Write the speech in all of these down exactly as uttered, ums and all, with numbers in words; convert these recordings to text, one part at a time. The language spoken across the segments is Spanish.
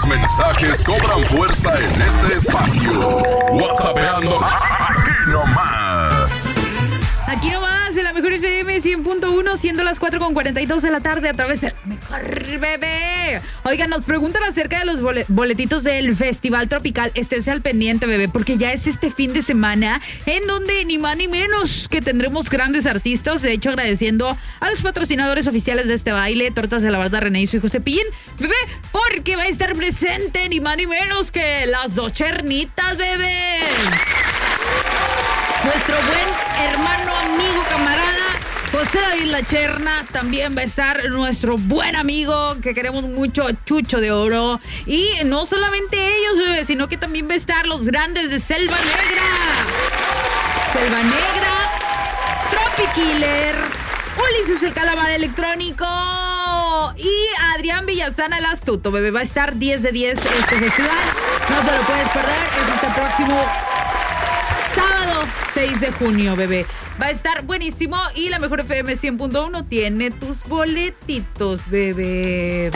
Tus mensajes cobran fuerza en este espacio. WhatsAppeando aquí nomás. Aquí nomás, de la mejor F M cien punto uno, siendo las cuatro con cuarenta y dos de la tarde a través del mejor bebé. Oigan, nos preguntan acerca de los boletitos del Festival Tropical. Esténse al pendiente, bebé, porque ya es este fin de semana en donde ni más ni menos que tendremos grandes artistas. De hecho, agradeciendo a los patrocinadores oficiales de este baile, Tortas de la Barda, René y su hijo Cepillín, bebé, porque va a estar presente ni más ni menos que las dos chernitas, bebé. Nuestro buen hermano, amigo, camarada, José David La Cherna. También va a estar nuestro buen amigo, que queremos mucho, Chucho de Oro. Y no solamente ellos, bebé, sino que también va a estar los grandes de Selva Negra. Selva Negra, Tropikiller, Ulises el Calamar Electrónico y Adrián Villazana el Astuto, bebé. Va a estar diez de diez este festival. No te lo puedes perder. Es este próximo sábado seis de junio, bebé. Va a estar buenísimo y la mejor F M cien punto uno tiene tus boletitos, bebé.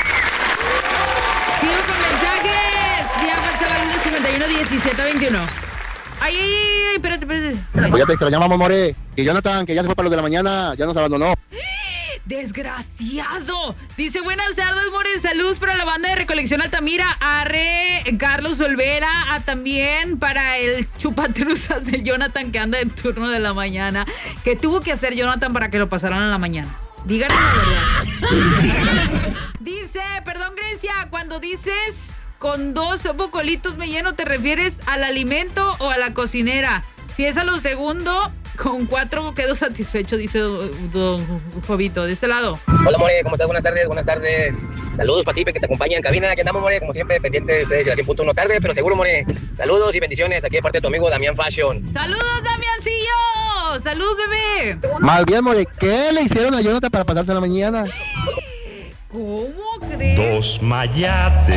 Sigo con mensajes. Vía WhatsApp al uno cincuenta y uno diecisiete veintiuno. Ay, ay, ay, espérate, espérate. Oye, te extrañamos, more. Que Jonathan, que ya se fue para los de la mañana, ya nos abandonó. ¡Desgraciado! Dice, buenas tardes, Mores, saludos para la banda de Recolección Altamira, Arre, Carlos Olvera, a también para el chupatruzas del Jonathan que anda en turno de la mañana. ¿Qué tuvo que hacer Jonathan para que lo pasaran a la mañana? Díganme la verdad. Dice, perdón, Grecia, cuando dices con dos bocolitos me lleno, ¿te refieres al alimento o a la cocinera? Si es a lo segundo, con cuatro quedo satisfecho, dice don Jovito, de este lado. Hola, more, ¿cómo estás? Buenas tardes, buenas tardes. Saludos para ti, que te acompaña en cabina. Aquí andamos, more, como siempre, pendiente de ustedes de la cien punto uno tarde, pero seguro, more. Saludos y bendiciones aquí de parte de tu amigo Damián Fashion. ¡Saludos, Damiancillo! ¡Salud, bebé! Más bien, more, ¿qué le hicieron a Jonathan para pasarse la mañana? ¿Cómo crees? Dos mayates.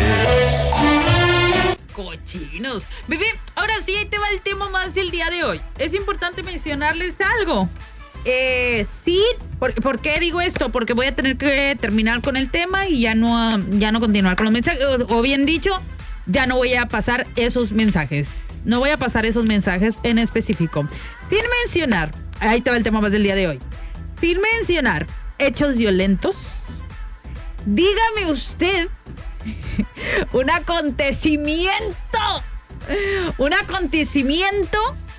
Cochinos. Bebé, ahora sí, ahí te va el tema más del día de hoy. Es importante mencionarles algo. Eh, sí, ¿por, ¿por qué digo esto? Porque voy a tener que terminar con el tema y ya no, ya no continuar con los mensajes. O, o bien dicho, ya no voy a pasar esos mensajes. No voy a pasar esos mensajes en específico. Sin mencionar, ahí te va el tema más del día de hoy. Sin mencionar hechos violentos, dígame usted un acontecimiento, un acontecimiento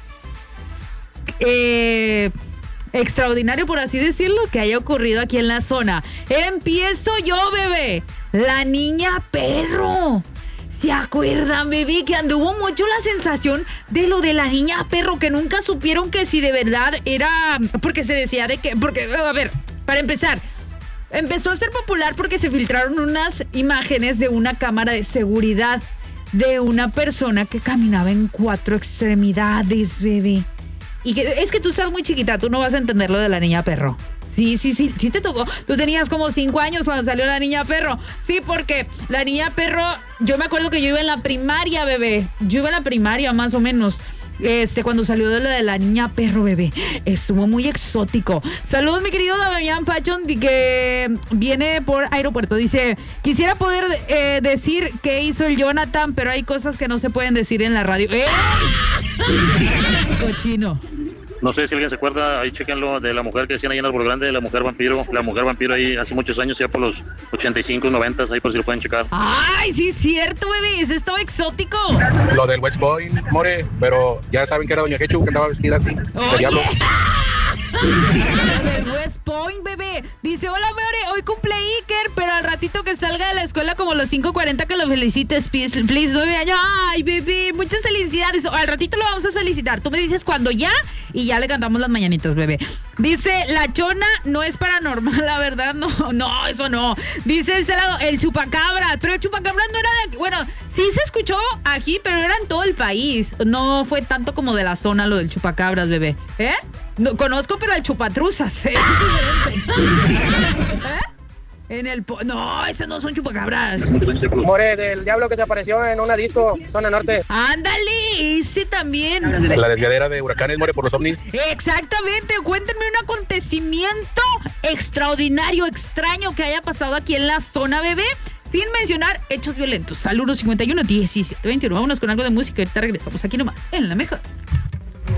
eh, extraordinario, por así decirlo, que haya ocurrido aquí en la zona. Empiezo yo, bebé. La niña perro. ¿Se acuerdan, bebé? Que anduvo mucho la sensación de lo de la niña perro, que nunca supieron que si de verdad era, porque se decía de que, porque, a ver, para empezar, empezó a ser popular porque se filtraron unas imágenes de una cámara de seguridad de una persona que caminaba en cuatro extremidades, bebé. Y que es que tú estás muy chiquita, tú no vas a entender lo de la niña perro. Sí, sí, sí, sí te tocó. Tú tenías como cinco años cuando salió la niña perro. Sí, porque la niña perro, yo me acuerdo que yo iba en la primaria, bebé. Yo iba en la primaria, más o menos. Este, cuando salió de lo de la niña perro, bebé, estuvo muy exótico. Saludos, mi querido Damián Fashion, que viene por aeropuerto. Dice, quisiera poder eh, decir qué hizo el Jonathan, pero hay cosas que no se pueden decir en la radio. ¡Eh! Cochino. No sé si alguien se acuerda, ahí chequenlo, de la mujer que decían ahí en Árbol Grande, de la mujer vampiro. La mujer vampiro ahí hace muchos años, ya por los ochenta y cinco, noventa, ahí por si lo pueden checar. Ay, sí es cierto, bebé, ese estaba exótico. Lo del West Point, more, pero ya saben que era Doña Quechu, que andaba vestida así. Oye. Lo del West Point, bebé. Dice, hola, More, hoy cumple Iker, pero al ratito que salga de la escuela como los cinco cuarenta que lo felicites, please, please, nueve años. Ay, bebé, muchas felicidades. Al ratito lo vamos a felicitar. Tú me dices cuando ya y ya le cantamos las mañanitas, bebé. Dice, la chona no es paranormal, la verdad, no, no, eso no. Dice este lado, el chupacabras, pero el chupacabras no era de aquí. Bueno, sí se escuchó aquí, pero era en todo el país. No fue tanto como de la zona lo del chupacabras, bebé. ¿Eh? No, conozco, pero el chupatruzas. ¿Eh? ¿Eh? En el... Po- no, esos no son chupacabras. More, del diablo que se apareció en una disco, zona norte. Ándale, ese también. La desviadera de huracanes, more, por los ovnis. Exactamente, cuéntenme un acontecimiento extraordinario, extraño que haya pasado aquí en la zona, bebé. sin mencionar hechos violentos. Al uno cincuenta y uno, diecisiete veintiuno. Vámonos con algo de música y ahorita regresamos aquí nomás, en La Mejor.